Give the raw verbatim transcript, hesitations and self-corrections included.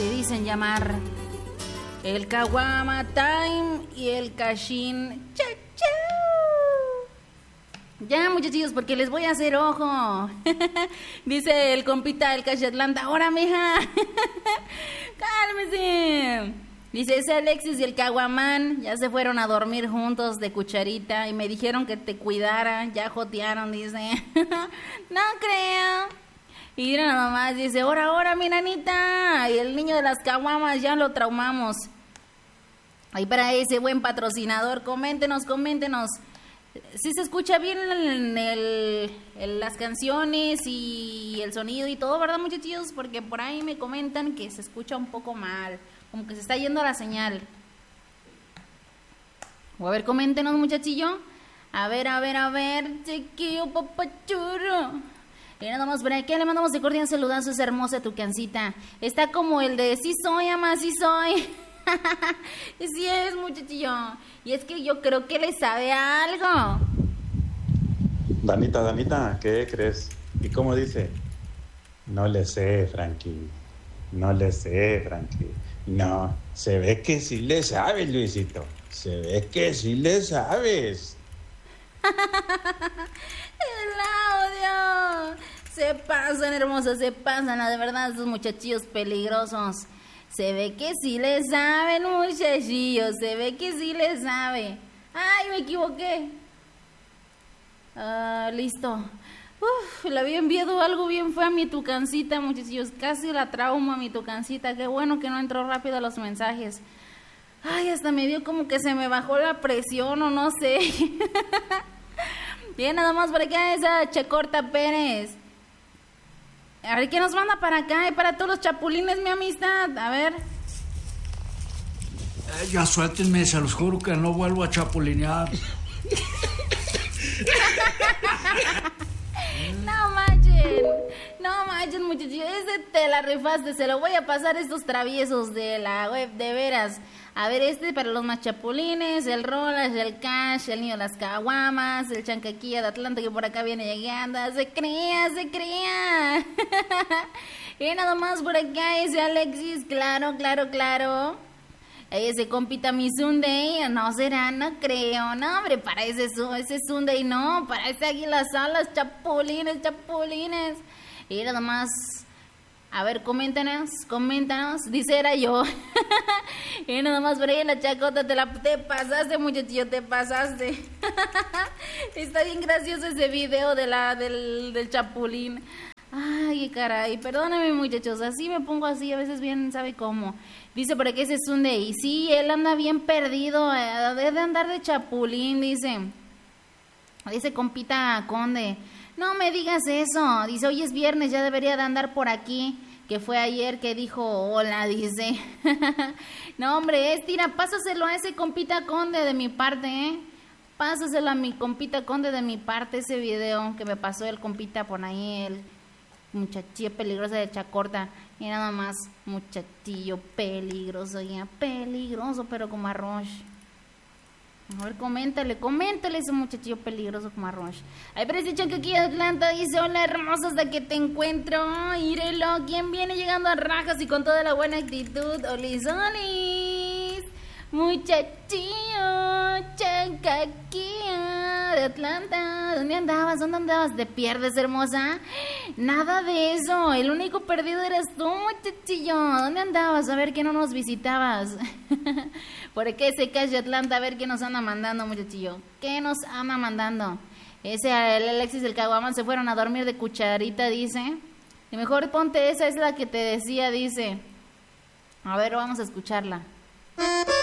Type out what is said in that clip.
se dicen llamar el Caguama Time y el Cashin. ¡Chau, chau! Ya, muchachillos, porque les voy a hacer ojo. Dice el compita del Cash Atlanta. ¡Ahora, mija! ¡Cálmese! Dice, ese Alexis y el Caguamán ya se fueron a dormir juntos de cucharita y me dijeron que te cuidara. Ya jotearon, dice. No creo. Y mira nada más, dice, ahora, ahora, mi nanita. Y el niño de las caguamas ya lo traumamos. Ahí para ese buen patrocinador, coméntenos, coméntenos. Si se escucha bien el, el, el, las canciones y el sonido y todo, ¿verdad, muchachos? Porque por ahí me comentan que se escucha un poco mal, como que se está yendo la señal. O a ver, coméntenos, muchachillo. A ver, a ver, a ver, chiquillo, papachurro. Y nada más, ¿para qué le mandamos de cordial saludazo a esa hermosa tucancita? Está como el de sí soy, ama, sí soy. Sí es, muchachillo. Y es que yo creo que le sabe a algo. Danita, Danita, ¿qué crees? ¿Y cómo dice? No le sé, Frankie. No le sé, Frankie. No, se ve que sí le sabes, Luisito. Se ve que sí le sabes. El audio. Se pasan, hermosas, se pasan. De verdad, estos muchachillos peligrosos. Se ve que sí le saben, muchachillos. Se ve que sí le sabe. Ay, me equivoqué. Ah, listo. Uf, le había enviado algo bien feo a mi tucancita, muchachillos. Casi la trauma a mi tucancita. Qué bueno que no entró rápido los mensajes. Ay, hasta me dio como que se me bajó la presión o no sé. Bien, nada más por acá esa Checorta Pérez. A ver, ¿qué nos manda para acá y para todos los chapulines, mi amistad? A ver. Eh, ya suéltenme, se los juro que no vuelvo a chapulinear. No manchen, no manchen, muchachos. Ese te la rifaste, se lo voy a pasar a estos traviesos de la web, de veras. A ver, este para los más chapulines, el Rolas, el Cash, el niño de las caguamas, el Chancaquilla de Atlanta que por acá viene llegando. Se crea, se crea. Y nada más por acá ese Alexis, claro, claro, claro. Ese compita mi Sunday, no será, no creo, no, hombre, para ese, ese Sunday no, para ese Águilas Alas, chapulines, chapulines. Y nada más. A ver, coméntanos, coméntanos. Dice, era yo. Y nada más por ahí en la chacota te la te pasaste, muchachillo, te pasaste. Está bien gracioso ese video de la, del, del chapulín. Ay, caray, perdóname, muchachos, así me pongo así, a veces bien, ¿sabe cómo? Dice por aquí ese Sunday, y sí, él anda bien perdido, debe de andar de chapulín, dice. Dice compita Conde. No me digas eso, dice, hoy es viernes, ya debería de andar por aquí, que fue ayer que dijo hola, dice. No, hombre, es tira, pásaselo a ese compita Conde de mi parte, ¿eh? Pásaselo a mi compita Conde de mi parte, ese video que me pasó el compita por ahí, el muchachillo peligroso de Chacorta, y nada más, muchachillo peligroso, ya, peligroso, pero como arroz. A ver, coméntale, coméntale ese muchachillo peligroso como arroz. Ahí parece Chancaquilla de Atlanta, dice, hola hermosa, hasta que te encuentro. Írelo, ¿quién viene llegando a rajas y con toda la buena actitud? Olis, olis, muchachillo, Chancaquilla de Atlanta. ¿Dónde andabas? ¿Dónde andabas? ¿Te pierdes, hermosa? Nada de eso, el único perdido eras tú, muchachillo. ¿Dónde andabas? A ver, ¿qué no nos visitabas? ¿Por qué ese Cash de Atlanta? A ver qué nos anda mandando, muchachillo. ¿Qué nos anda mandando? Ese, el Alexis del Caguamán se fueron a dormir de cucharita, dice. Y mejor ponte esa, es la que te decía, dice. A ver, vamos a escucharla.